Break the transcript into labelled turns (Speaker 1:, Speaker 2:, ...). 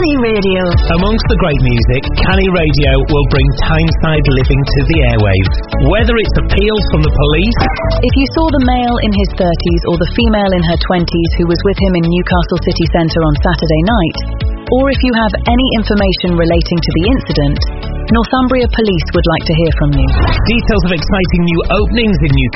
Speaker 1: Canny Radio.
Speaker 2: Amongst the great music, Canny Radio will bring Tyneside living to the airwaves. Whether it's appeals from the police...
Speaker 3: If you saw the male in his 30s or the female in her 20s who was with him in Newcastle City Centre on Saturday night, or if you have any information relating to the incident, Northumbria Police would like to hear from you.
Speaker 2: Details of exciting new openings in Newcastle